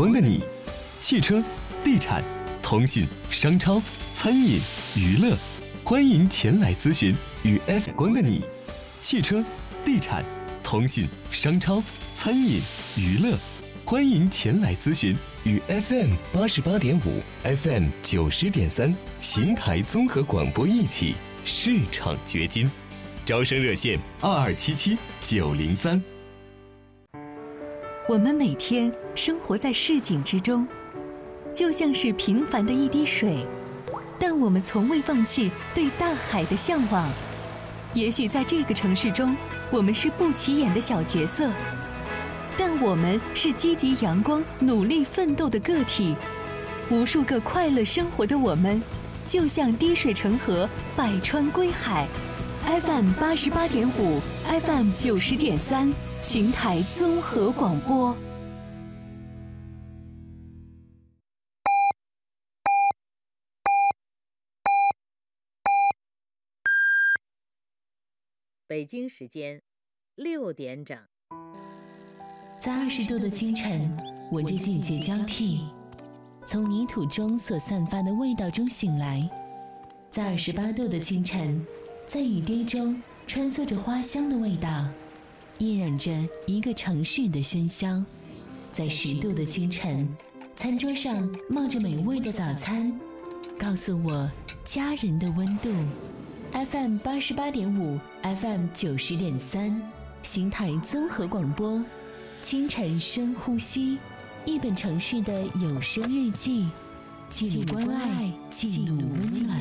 光的你，汽车、地产、通信、商超、餐饮、娱乐，欢迎前来咨询。与 F 光的你，汽车、地产、通信、商超、餐饮、娱乐，欢迎前来咨询。与 FM88.5、FM90.3 邢台综合广播一起市场掘金，招生热线2277-903。 我们每天生活在市井之中，就像是平凡的一滴水，但我们从未放弃对大海的向往。也许在这个城市中，我们是不起眼的小角色，但我们是积极阳光、努力奋斗的个体。无数个快乐生活的我们，就像滴水成河，百川归海。FM88.5、FM90.3，邢台综合广播。 北京时间6点整。 在20度的清晨，闻着季节交替，从泥土中所散发的味道中醒来；在28度的清晨，在雨滴中穿梭着花香的味道，依染着一个城市的喧嚣；在10度的清晨，餐桌上冒着美味的早餐，告诉我家人的温度。FM88.5、FM90.3，邢台综合广播。清晨深呼吸，一本城市的有声日记，记录关爱，记录温暖。